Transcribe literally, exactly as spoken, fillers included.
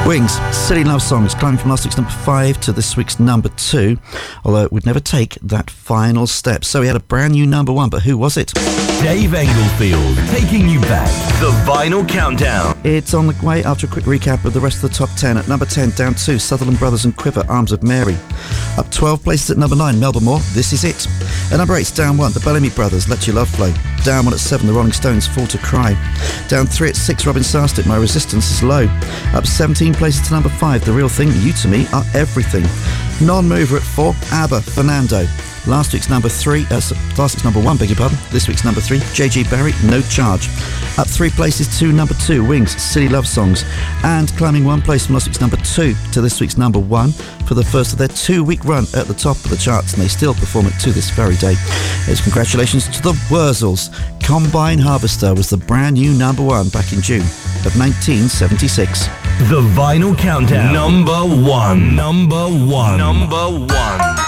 Wings, Silly Love Songs, climbing from last week's number five to this week's number two, although it would never take that final step. So we had a brand new number one, but who was it? Dave Englefield, taking you back. The Vinyl Countdown. It's on the way after a quick recap of the rest of the top ten. At number ten, down two, Sutherland Brothers and Quiver, Arms of Mary. Up twelve places at number nine, Melba Moore, This Is It. At number eight, down one, The Bellamy Brothers, Let Your Love Flow. Down one at seven, The Rolling Stones, Fall to Cry. Down three at six, Robin Sarstedt, My Resistance Is Low. Up seventeen places to number five, The Real Thing, You to Me Are Everything. Non-mover at four, ABBA, Fernando. Last week's number three, uh, last week's number one, beg your pardon. This week's number three, J G Berry, No Charge. Up three places to number two, Wings, Silly Love Songs. And climbing one place from last week's number two to this week's number one for the first of their two-week run at the top of the charts, and they still perform it to this very day. It's congratulations to the Wurzels. Combine Harvester was the brand new number one back in June of nineteen seventy-six. The Vinyl Countdown. Number one. Number one. Number one.